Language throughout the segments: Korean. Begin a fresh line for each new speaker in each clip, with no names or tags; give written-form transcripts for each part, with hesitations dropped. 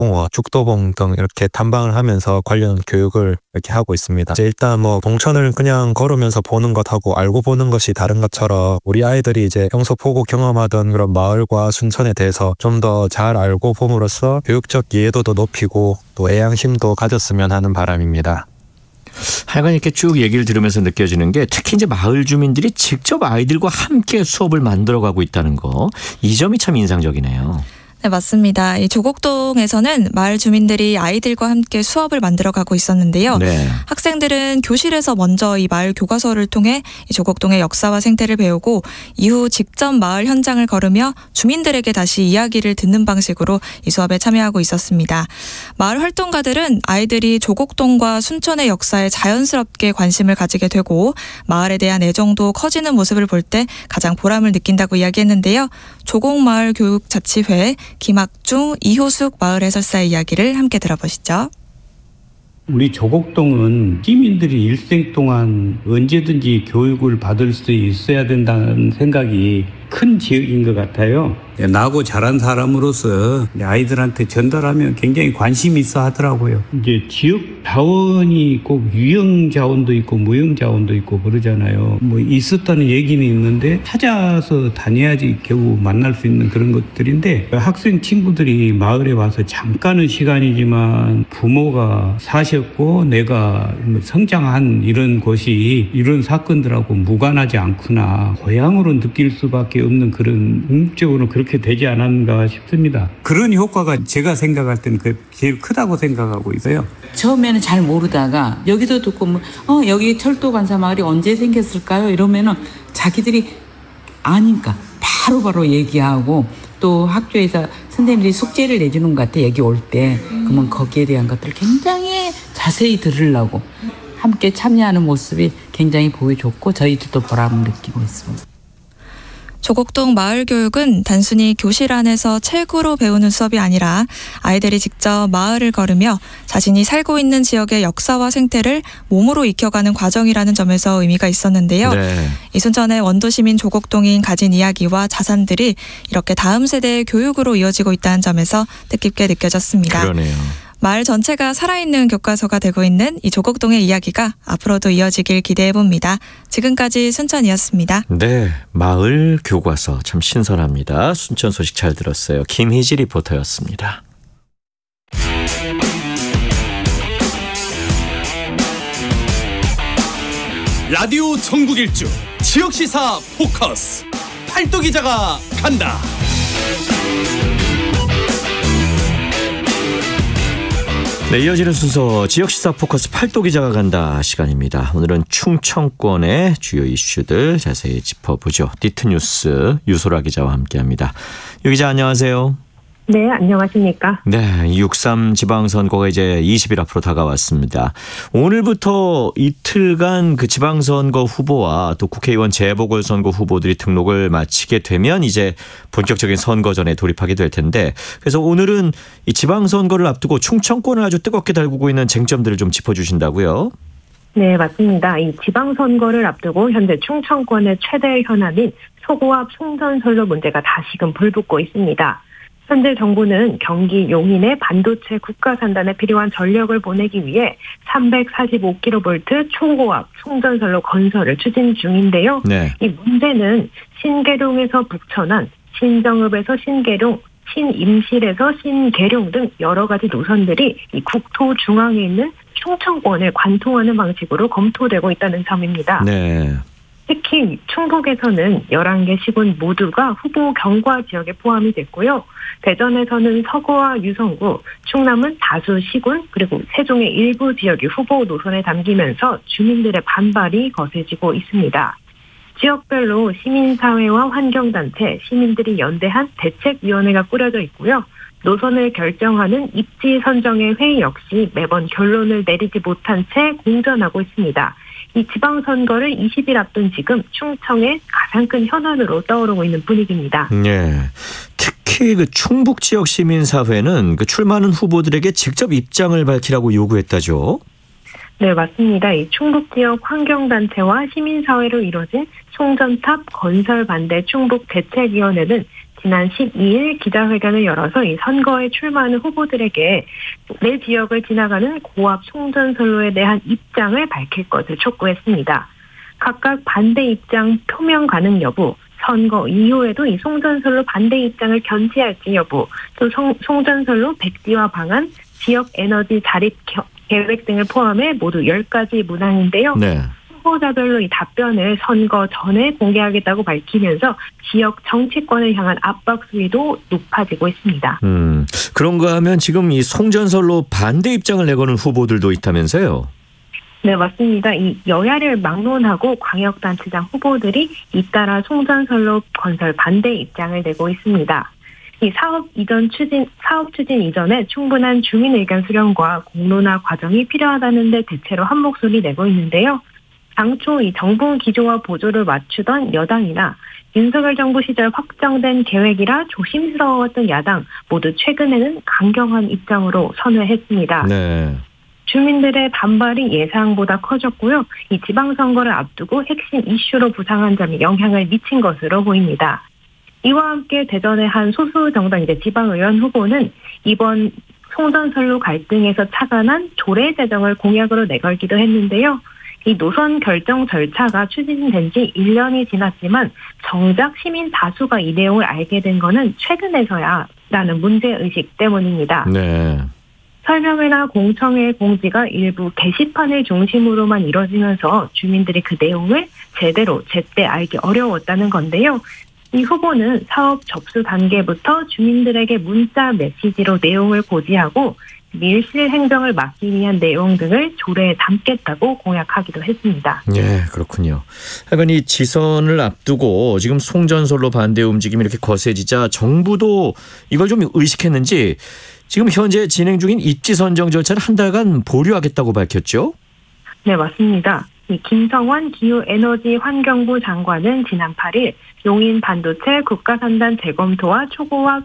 봉화, 죽도봉 등 이렇게 탐방을 하면서 관련 교육을 이렇게 하고 있습니다. 이제 일단 봉천을 그냥 걸으면서 보는 것하고 알고 보는 것이 다른 것처럼 우리 아이들이 이제 평소 보고 경험하던 그런 마을과 순천에 대해서 좀 더 잘 알고 봄으로써 교육적 이해도도 높이고 또 애양심도 가졌으면 하는 바람입니다.
하여간 이렇게 쭉 얘기를 들으면서 느껴지는 게 특히 이제 마을 주민들이 직접 아이들과 함께 수업을 만들어가고 있다는 거, 이 점이 참 인상적이네요.
네, 맞습니다. 이 조곡동에서는 마을 주민들이 아이들과 함께 수업을 만들어가고 있었는데요.
네.
학생들은 교실에서 먼저 이 마을 교과서를 통해 이 조곡동의 역사와 생태를 배우고 이후 직접 마을 현장을 걸으며 주민들에게 다시 이야기를 듣는 방식으로 이 수업에 참여하고 있었습니다. 마을 활동가들은 아이들이 조곡동과 순천의 역사에 자연스럽게 관심을 가지게 되고 마을에 대한 애정도 커지는 모습을 볼 때 가장 보람을 느낀다고 이야기했는데요. 조곡마을교육자치회 김학중, 이효숙 마을 해설사의 이야기를 함께 들어보시죠.
우리 조곡동은 시민들이 일생 동안 언제든지 교육을 받을 수 있어야 된다는 생각이 큰 지역인 것 같아요. 나고 자란 사람으로서 아이들한테 전달하면 굉장히 관심이 있어 하더라고요. 이제 지역 자원이 꼭 유형 자원도 있고 무형 자원도 있고 그러잖아요. 있었다는 얘기는 있는데 찾아서 다녀야지 겨우 만날 수 있는 그런 것들인데, 학생 친구들이 마을에 와서 잠깐의 시간이지만 부모가 사셨고 내가 성장한 이런 곳이 이런 사건들하고 무관하지 않구나, 고향으로 느낄 수밖에 없는 그런, 궁극적으로 그렇게 되지 않았는가 싶습니다. 그런 효과가 제가 생각할 때는 제일 크다고 생각하고 있어요.
처음에는 잘 모르다가 여기서 듣고 여기 철도관사마을이 언제 생겼을까요? 이러면은 자기들이 아니까 바로바로 얘기하고, 또 학교에서 선생님들이 숙제를 내주는 것 같아, 여기 올 때. 그러면 거기에 대한 것들을 굉장히 자세히 들으려고 함께 참여하는 모습이 굉장히 보기 좋고 저희들도 보람을 느끼고 있습니다.
조곡동 마을교육은 단순히 교실 안에서 책으로 배우는 수업이 아니라 아이들이 직접 마을을 걸으며 자신이 살고 있는 지역의 역사와 생태를 몸으로 익혀가는 과정이라는 점에서 의미가 있었는데요.
네.
이순천의 원도시민 조곡동인 가진 이야기와 자산들이 이렇게 다음 세대의 교육으로 이어지고 있다는 점에서 뜻깊게 느껴졌습니다.
그러네요.
마을 전체가 살아있는 교과서가 되고 있는 이 조곡동의 이야기가 앞으로도 이어지길 기대해봅니다. 지금까지 순천이었습니다.
네, 마을 교과서 참 신선합니다. 순천 소식 잘 들었어요. 김희지 리포터였습니다.
라디오 전국일주 지역시사 포커스, 팔도 기자가 간다.
네, 이어지는 순서 지역시사 포커스 팔도 기자가 간다 시간입니다. 오늘은 충청권의 주요 이슈들 자세히 짚어보죠. 디트뉴스 유소라 기자와 함께합니다. 유 기자, 안녕하세요.
네, 안녕하십니까.
네, 6.3 지방선거가 이제 20일 앞으로 다가왔습니다. 오늘부터 이틀간 그 지방선거 후보와 또 국회의원 재보궐선거 후보들이 등록을 마치게 되면 이제 본격적인 선거전에 돌입하게 될 텐데, 그래서 오늘은 이 지방선거를 앞두고 충청권을 아주 뜨겁게 달구고 있는 쟁점들을 좀 짚어주신다고요?
네, 맞습니다. 이 지방선거를 앞두고 현재 충청권의 최대 현안인 서구압 송전선로 문제가 다시금 불붙고 있습니다. 현재 정부는 경기 용인의 반도체 국가산단에 필요한 전력을 보내기 위해 345kV 초고압 송전선로 건설을 추진 중인데요.
네.
이 문제는 신계룡에서 북천안, 신정읍에서 신계룡, 신임실에서 신계룡 등 여러 가지 노선들이 이 국토 중앙에 있는 충청권을 관통하는 방식으로 검토되고 있다는 점입니다.
네.
특히 충북에서는 11개 시군 모두가 후보 경과 지역에 포함이 됐고요. 대전에서는 서구와 유성구, 충남은 다수 시군, 그리고 세종의 일부 지역이 후보 노선에 담기면서 주민들의 반발이 거세지고 있습니다. 지역별로 시민사회와 환경단체, 시민들이 연대한 대책위원회가 꾸려져 있고요. 노선을 결정하는 입지 선정의 회의 역시 매번 결론을 내리지 못한 채 공전하고 있습니다. 이 지방선거를 20일 앞둔 지금 충청의 가장 큰 현안으로 떠오르고 있는 분위기입니다.
네. 특히 그 충북 지역 시민사회는 그 출마하는 후보들에게 직접 입장을 밝히라고 요구했다죠.
네, 맞습니다. 이 충북 지역 환경단체와 시민사회로 이뤄진 송전탑 건설 반대 충북 대책위원회는 지난 12일 기자회견을 열어서 이 선거에 출마하는 후보들에게 내 지역을 지나가는 고압 송전선로에 대한 입장을 밝힐 것을 촉구했습니다. 각각 반대 입장 표명 가능 여부, 선거 이후에도 이 송전선로 반대 입장을 견지할지 여부, 또 송전선로 백지화 방안, 지역 에너지 자립 계획 등을 포함해 모두 10가지 문항인데요.
네.
후보자별로 이 답변을 선거 전에 공개하겠다고 밝히면서 지역 정치권을 향한 압박 수위도 높아지고 있습니다.
그런가 하면 지금 이 송전선로 반대 입장을 내거는 후보들도 있다면서요?
네, 맞습니다. 이 여야를 막론하고 광역단체장 후보들이 잇따라 송전선로 건설 반대 입장을 내고 있습니다. 이 사업 추진 이전에 충분한 주민 의견 수렴과 공론화 과정이 필요하다는데 대체로 한 목소리 내고 있는데요. 당초 이 정부 기조와 보조를 맞추던 여당이나 윤석열 정부 시절 확정된 계획이라 조심스러웠던 야당 모두 최근에는 강경한 입장으로 선회했습니다.
네.
주민들의 반발이 예상보다 커졌고요. 이 지방선거를 앞두고 핵심 이슈로 부상한 점이 영향을 미친 것으로 보입니다. 이와 함께 대전의 한 소수 정당 지방의원 후보는 이번 송전선로 갈등에서 착안한 조례 제정을 공약으로 내걸기도 했는데요. 이 노선 결정 절차가 추진된 지 1년이 지났지만 정작 시민 다수가 이 내용을 알게 된 거는 최근에서야라는 문제의식 때문입니다.
네.
설명회나 공청회 공지가 일부 게시판을 중심으로만 이뤄지면서 주민들이 그 내용을 제때 알기 어려웠다는 건데요. 이 후보는 사업 접수 단계부터 주민들에게 문자 메시지로 내용을 고지하고 밀실 행정을 막기 위한 내용 등을 조례에 담겠다고 공약하기도 했습니다.
예, 그렇군요. 하여간 이 지선을 앞두고 지금 송전선로 반대 움직임이 이렇게 거세지자 정부도 이걸 좀 의식했는지 지금 현재 진행 중인 입지 선정 절차를 한 달간 보류하겠다고 밝혔죠?
네, 맞습니다. 김성환 기후에너지환경부 장관은 지난 8일 용인 반도체 국가산단 재검토와 초고압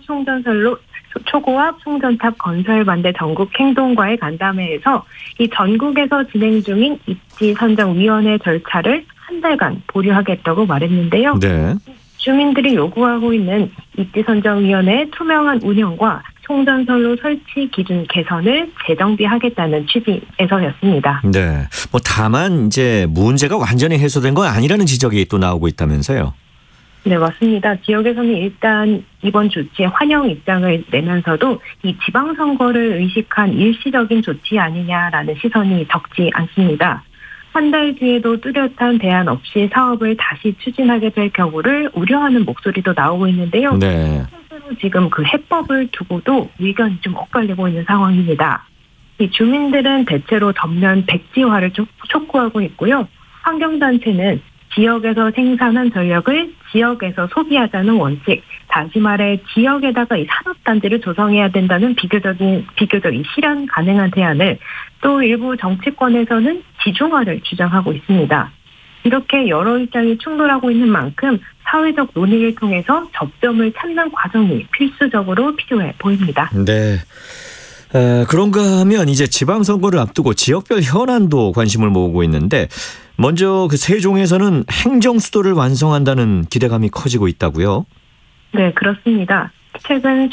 송전탑 건설 반대 전국 행동과의 간담회에서 이 전국에서 진행 중인 입지 선정위원회 절차를 한 달간 보류하겠다고 말했는데요.
네.
주민들이 요구하고 있는 입지선정위원회의 투명한 운영과 송전선로 설치 기준 개선을 재정비하겠다는 취지에서였습니다.
네. 다만 이제 문제가 완전히 해소된 건 아니라는 지적이 또 나오고 있다면서요.
네, 맞습니다. 지역에서는 일단 이번 조치에 환영 입장을 내면서도 이 지방선거를 의식한 일시적인 조치 아니냐라는 시선이 적지 않습니다. 한 달 뒤에도 뚜렷한 대안 없이 사업을 다시 추진하게 될 경우를 우려하는 목소리도 나오고 있는데요.
네.
실제로 지금 그 해법을 두고도 의견이 좀 엇갈리고 있는 상황입니다. 이 주민들은 대체로 전면 백지화를 촉구하고 있고요. 환경단체는 지역에서 생산한 전력을 지역에서 소비하자는 원칙, 다시 말해 지역에다가 이 산업단지를 조성해야 된다는 비교적인 실현 가능한 대안을, 또 일부 정치권에서는 지중화를 주장하고 있습니다. 이렇게 여러 입장이 충돌하고 있는 만큼 사회적 논의를 통해서 접점을 찾는 과정이 필수적으로 필요해 보입니다.
네. 그런가 하면 이제 지방선거를 앞두고 지역별 현안도 관심을 모으고 있는데, 먼저 그 세종에서는 행정수도를 완성한다는 기대감이 커지고 있다고요?
네, 그렇습니다. 최근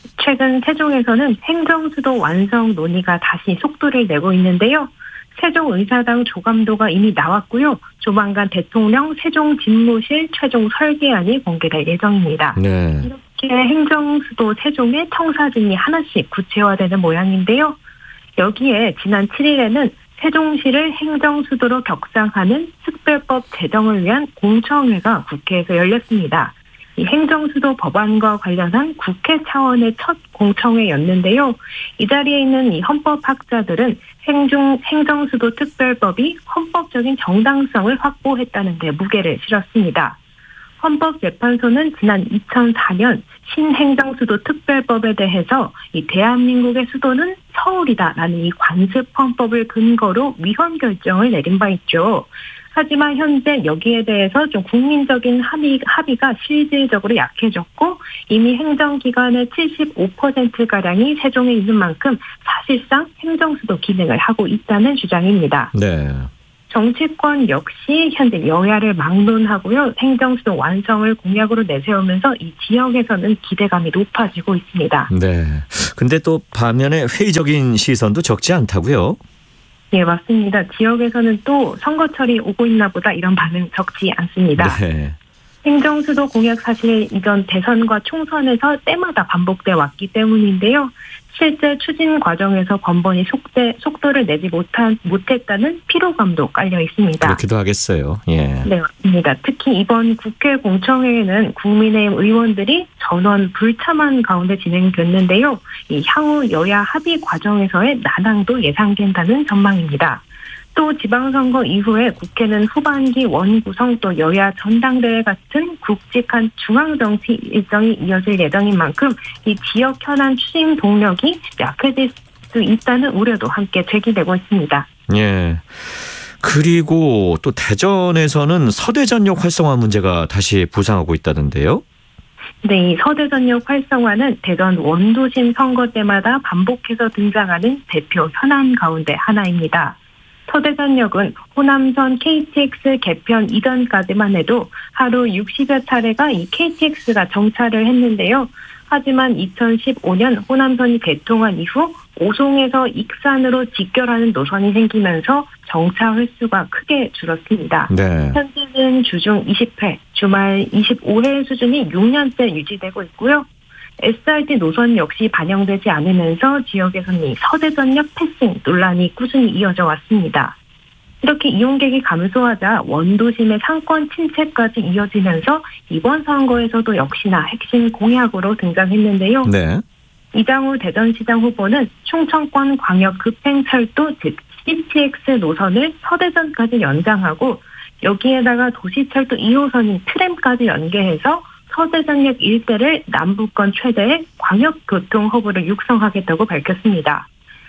세종에서는 행정수도 완성 논의가 다시 속도를 내고 있는데요. 세종의사당 조감도가 이미 나왔고요. 조만간 대통령 세종집무실 최종 설계안이 공개될 예정입니다.
네.
이렇게 행정수도 세종의 청사진이 하나씩 구체화되는 모양인데요. 여기에 지난 7일에는 세종시를 행정수도로 격상하는 특별법 제정을 위한 공청회가 국회에서 열렸습니다. 이 행정수도 법안과 관련한 국회 차원의 첫 공청회였는데요. 이 자리에 있는 이 헌법학자들은 행정수도 특별법이 헌법적인 정당성을 확보했다는 데 무게를 실었습니다. 헌법재판소는 지난 2004년 신행정수도 특별법에 대해서 이 대한민국의 수도는 서울이다라는 이 관습 헌법을 근거로 위헌 결정을 내린 바 있죠. 하지만 현재 여기에 대해서 좀 국민적인 합의가 실질적으로 약해졌고, 이미 행정기관의 75%가량이 세종에 있는 만큼 사실상 행정수도 기능을 하고 있다는 주장입니다.
네.
정치권 역시 현재 여야를 막론하고요. 행정수도 완성을 공약으로 내세우면서 이 지역에서는 기대감이 높아지고 있습니다.
네. 근데 또 반면에 회의적인 시선도 적지 않다고요?
예, 맞습니다. 지역에서는 또 선거철이 오고 있나 보다 이런 반응 적지 않습니다.
네.
행정수도 공약 사실 이전 대선과 총선에서 때마다 반복돼 왔기 때문인데요. 실제 추진 과정에서 번번이 속도를 내지 못했다는 피로감도 깔려 있습니다.
그렇기도 하겠어요. 예.
네, 맞습니다. 특히 이번 국회 공청회에는 국민의힘 의원들이 전원 불참한 가운데 진행됐는데요. 이 향후 여야 합의 과정에서의 난항도 예상된다는 전망입니다. 또 지방선거 이후에 국회는 후반기 원구성 또 여야 전당대회 같은 굵직한 중앙정치 일정이 이어질 예정인 만큼 이 지역 현안 추진 동력이 약해질 수 있다는 우려도 함께 제기되고 있습니다.
예. 그리고 또 대전에서는 서대전역 활성화 문제가 다시 부상하고 있다던데요.
네, 이 서대전역 활성화는 대전 원도심 선거 때마다 반복해서 등장하는 대표 현안 가운데 하나입니다. 서대전역은 호남선 KTX 개편 이전까지만 해도 하루 60여 차례가 이 KTX가 정차를 했는데요. 하지만 2015년 호남선이 개통한 이후 오송에서 익산으로 직결하는 노선이 생기면서 정차 횟수가 크게 줄었습니다.
네.
현재는 주중 20회, 주말 25회 수준이 6년째 유지되고 있고요. SRT 노선 역시 반영되지 않으면서 지역에서는 이 서대전역 패싱 논란이 꾸준히 이어져 왔습니다. 이렇게 이용객이 감소하자 원도심의 상권 침체까지 이어지면서 이번 선거에서도 역시나 핵심 공약으로 등장했는데요.
네.
이장우 대전시장 후보는 충청권 광역 급행철도 즉 CTX 노선을 서대전까지 연장하고 여기에다가 도시철도 2호선인 트램까지 연계해서 서대전역 일대를 남부권 최대의 광역교통허브로 육성하겠다고 밝혔습니다.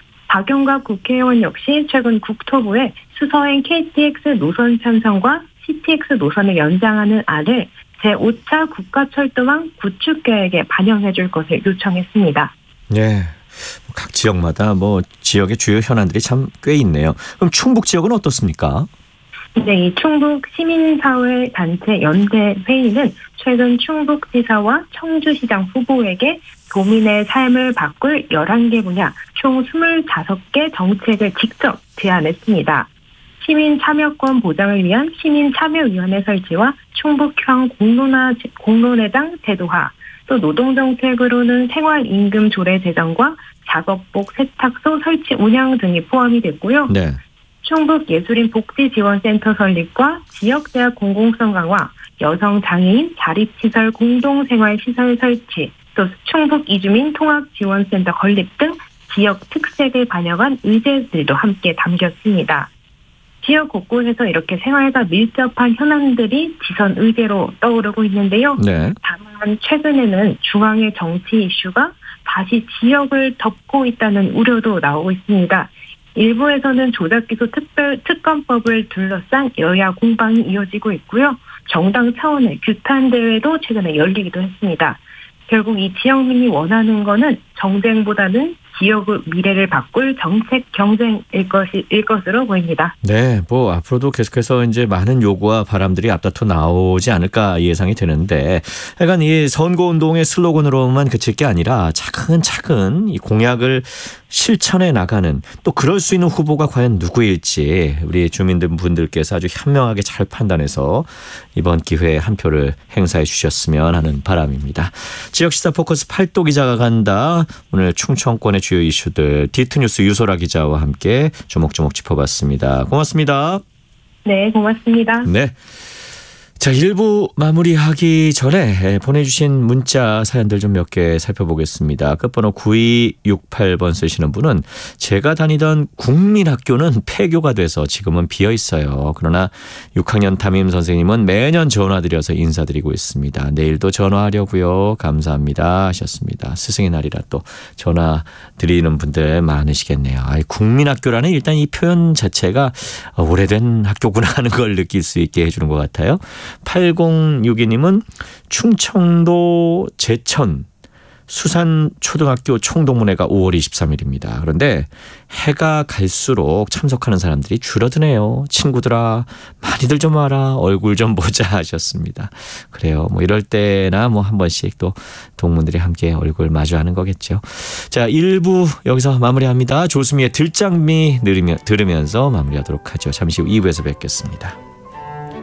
박용갑 국회의원 역시 최근 국토부에 수서행 KTX 노선 편성과 CTX 노선을 연장하는 안을 제5차 국가철도망 구축 계획에 반영해 줄 것을 요청했습니다.
예. 각 지역마다 지역의 주요 현안들이 참 꽤 있네요. 그럼 충북 지역은 어떻습니까?
네, 이 충북 시민사회 단체 연대회의는 최근 충북지사와 청주시장 후보에게 도민의 삶을 바꿀 11개 분야 총 25개 정책을 직접 제안했습니다. 시민 참여권 보장을 위한 시민참여위원회 설치와 충북형 공론회장 제도화, 또 노동정책으로는 생활임금 조례 제정과 작업복 세탁소 설치 운영 등이 포함이 됐고요.
네.
충북예술인 복지지원센터 설립과 지역대학 공공성 강화, 여성장애인 자립시설 공동생활시설 설치, 또 충북 이주민 통합지원센터 건립 등 지역 특색을 반영한 의제들도 함께 담겼습니다. 지역 곳곳에서 이렇게 생활과 밀접한 현안들이 지선 의제로 떠오르고 있는데요.
네.
다만 최근에는 중앙의 정치 이슈가 다시 지역을 덮고 있다는 우려도 나오고 있습니다. 일부에서는 조작기소 특검법을 둘러싼 여야 공방이 이어지고 있고요. 정당 차원의 규탄 대회도 최근에 열리기도 했습니다. 결국 이 지역민이 원하는 거는 정쟁보다는 지역의 미래를 바꿀 정책 경쟁일 것으로 보입니다.
네, 앞으로도 계속해서 이제 많은 요구와 바람들이 앞다퉈 나오지 않을까 예상이 되는데, 약간 이 선거운동의 슬로건으로만 그칠 게 아니라 차근차근 이 공약을 실천해 나가는, 또 그럴 수 있는 후보가 과연 누구일지 우리 주민분들께서 아주 현명하게 잘 판단해서 이번 기회에 한 표를 행사해 주셨으면 하는 바람입니다. 지역시사 포커스 팔도 기자가 간다. 오늘 충청권의 주요 이슈들 디트뉴스 유소라 기자와 함께 조목조목 짚어봤습니다. 고맙습니다.
네, 고맙습니다.
네. 자, 1부 마무리하기 전에 보내주신 문자 사연들 좀 몇 개 살펴보겠습니다. 끝번호 9268번 쓰시는 분은 제가 다니던 국민학교는 폐교가 돼서 지금은 비어 있어요. 그러나 6학년 담임 선생님은 매년 전화드려서 인사드리고 있습니다. 내일도 전화하려고요. 감사합니다 하셨습니다. 스승의 날이라 또 전화 드리는 분들 많으시겠네요. 국민학교라는 일단 이 표현 자체가 오래된 학교구나 하는 걸 느낄 수 있게 해주는 것 같아요. 8062님은 충청도 제천 수산초등학교 총동문회가 5월 23일입니다. 그런데 해가 갈수록 참석하는 사람들이 줄어드네요. 친구들아 많이들 좀 와라. 얼굴 좀 보자 하셨습니다. 그래요. 뭐 이럴 때나 뭐 한 번씩 또 동문들이 함께 얼굴 마주하는 거겠죠. 자, 1부 여기서 마무리합니다. 조수미의 들장미 들으면서 마무리하도록 하죠. 잠시 후 2부에서 뵙겠습니다.